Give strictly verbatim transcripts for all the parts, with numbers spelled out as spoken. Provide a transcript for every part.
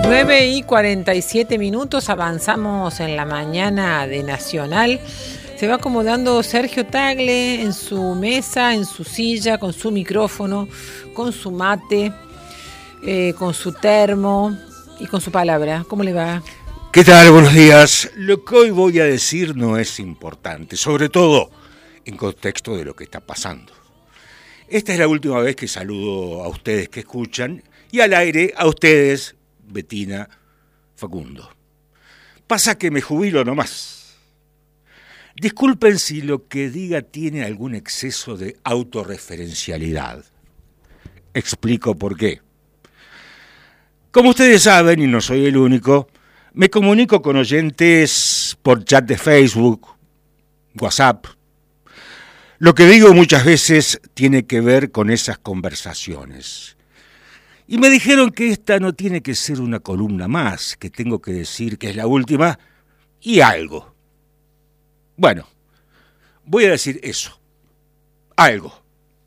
nueve y cuarenta y siete minutos, avanzamos en la mañana de Nacional. Se va acomodando Sergio Tagle en su mesa, en su silla, con su micrófono, con su mate, eh, con su termo y con su palabra. ¿Cómo le va? ¿Qué tal? Buenos días. Lo que hoy voy a decir no es importante, sobre todo en contexto de lo que está pasando. Esta es la última vez que saludo a ustedes que escuchan y al aire a ustedes, Betina, Facundo. Pasa que me jubilo nomás. Disculpen si lo que diga tiene algún exceso de autorreferencialidad. Explico por qué. Como ustedes saben, y no soy el único, me comunico con oyentes por chat de Facebook, WhatsApp. Lo que digo muchas veces tiene que ver con esas conversaciones. Y me dijeron que esta no tiene que ser una columna más, que tengo que decir que es la última y algo. Bueno, voy a decir eso, algo.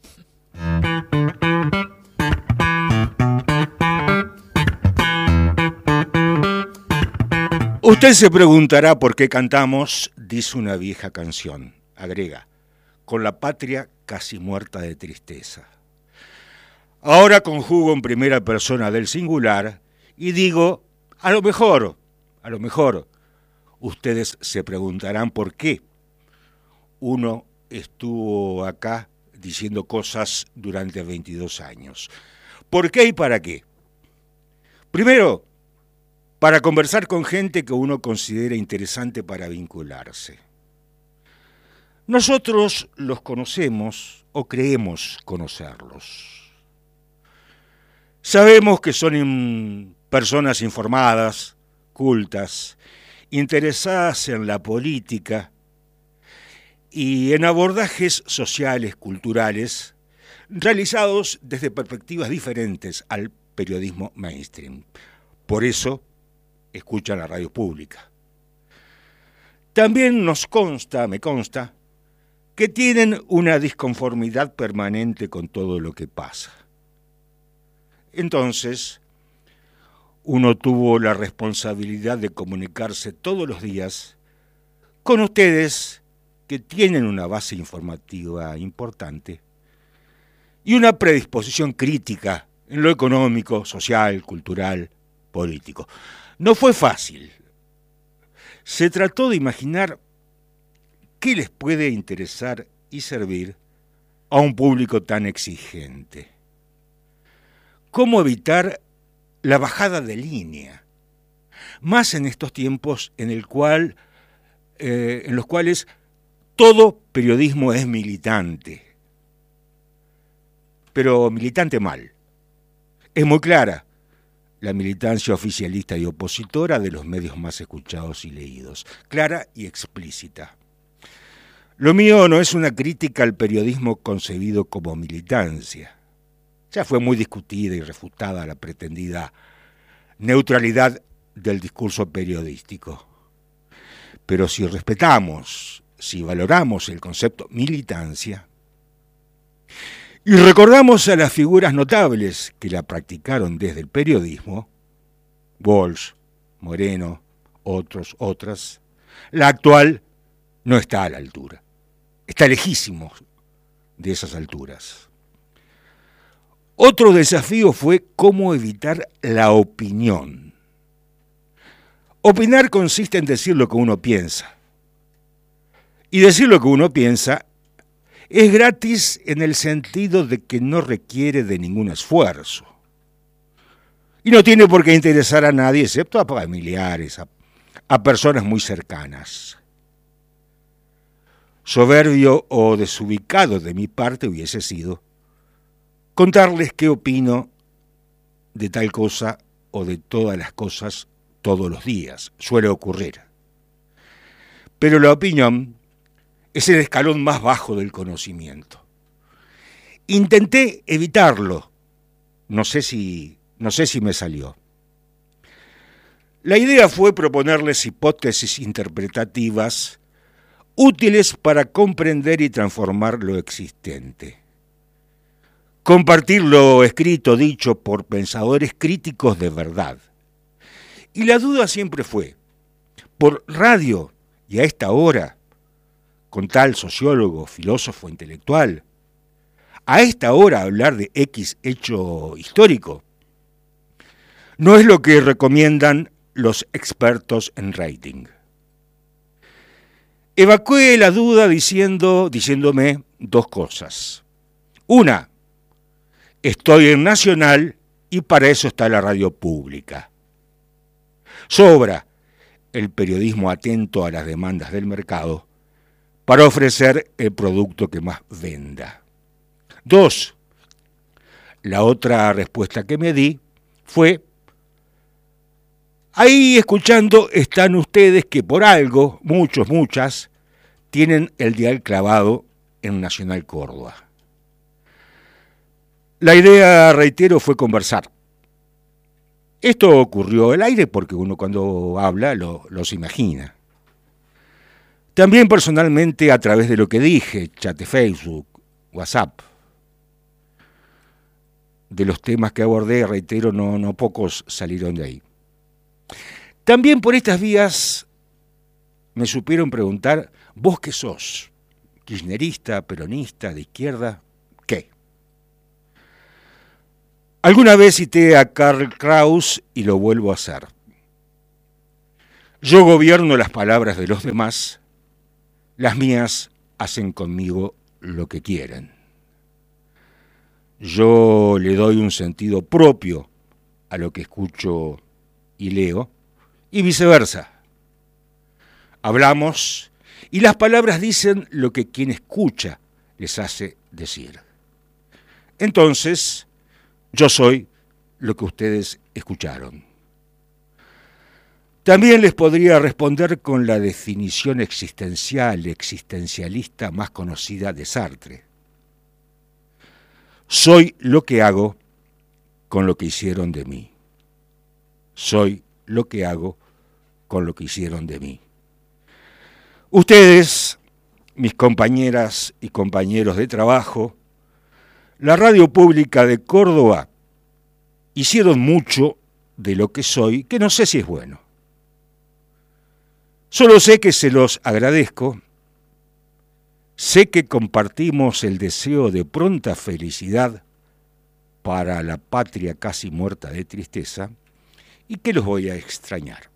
Usted se preguntará por qué cantamos, dice una vieja canción. Agrega, con la patria casi muerta de tristeza. Ahora conjugo en primera persona del singular y digo, a lo mejor, a lo mejor, ustedes se preguntarán por qué uno estuvo acá diciendo cosas durante veintidós años. ¿Por qué y para qué? Primero, para conversar con gente que uno considera interesante para vincularse. Nosotros los conocemos o creemos conocerlos. Sabemos que son in, personas informadas, cultas, interesadas en la política y en abordajes sociales, culturales, realizados desde perspectivas diferentes al periodismo mainstream. Por eso escuchan la radio pública. También nos consta, me consta, que tienen una disconformidad permanente con todo lo que pasa. Entonces, uno tuvo la responsabilidad de comunicarse todos los días con ustedes que tienen una base informativa importante y una predisposición crítica en lo económico, social, cultural, político. No fue fácil. Se trató de imaginar qué les puede interesar y servir a un público tan exigente. ¿Cómo evitar la bajada de línea? Más en estos tiempos en, el cual, eh, en los cuales todo periodismo es militante. Pero militante mal. Es muy clara la militancia oficialista y opositora de los medios más escuchados y leídos. Clara y explícita. Lo mío no es una crítica al periodismo concebido como militancia. Ya fue muy discutida y refutada la pretendida neutralidad del discurso periodístico. Pero si respetamos, si valoramos el concepto militancia y recordamos a las figuras notables que la practicaron desde el periodismo, Walsh, Moreno, otros, otras, la actual no está a la altura. Está lejísimo de esas alturas. Otro desafío fue cómo evitar la opinión. Opinar consiste en decir lo que uno piensa. Y decir lo que uno piensa es gratis en el sentido de que no requiere de ningún esfuerzo. Y no tiene por qué interesar a nadie, excepto a familiares, a, a personas muy cercanas. Soberbio o desubicado de mi parte hubiese sido contarles qué opino de tal cosa o de todas las cosas todos los días. Suele ocurrir. Pero la opinión es el escalón más bajo del conocimiento. Intenté evitarlo. No sé si, no sé si me salió. La idea fue proponerles hipótesis interpretativas útiles para comprender y transformar lo existente. Compartir lo escrito, dicho por pensadores críticos de verdad. Y la duda siempre fue, por radio y a esta hora, con tal sociólogo, filósofo, intelectual, a esta hora hablar de X hecho histórico, no es lo que recomiendan los expertos en rating. Evacué la duda diciendo, diciéndome dos cosas. Una, estoy en Nacional y para eso está la radio pública. Sobra el periodismo atento a las demandas del mercado para ofrecer el producto que más venda. Dos, la otra respuesta que me di fue, ahí escuchando están ustedes que por algo, muchos, muchas, tienen el dial clavado en Nacional Córdoba. La idea, reitero, fue conversar. Esto ocurrió al aire porque uno cuando habla lo, los imagina. También personalmente a través de lo que dije, chat de Facebook, WhatsApp. De los temas que abordé, reitero, no, no pocos salieron de ahí. También por estas vías me supieron preguntar, ¿vos qué sos? ¿Kirchnerista, peronista, de izquierda? ¿Qué? Alguna vez cité a Karl Kraus y lo vuelvo a hacer. Yo gobierno las palabras de los demás, las mías hacen conmigo lo que quieren. Yo le doy un sentido propio a lo que escucho y leo, y viceversa. Hablamos y las palabras dicen lo que quien escucha les hace decir. Entonces, yo soy lo que ustedes escucharon. También les podría responder con la definición existencial, existencialista más conocida de Sartre. Soy lo que hago con lo que hicieron de mí. Soy lo que hago con lo que hicieron de mí. Ustedes, mis compañeras y compañeros de trabajo, la radio pública de Córdoba, hicieron mucho de lo que soy, que no sé si es bueno. Solo sé que se los agradezco, sé que compartimos el deseo de pronta felicidad para la patria casi muerta de tristeza y que los voy a extrañar.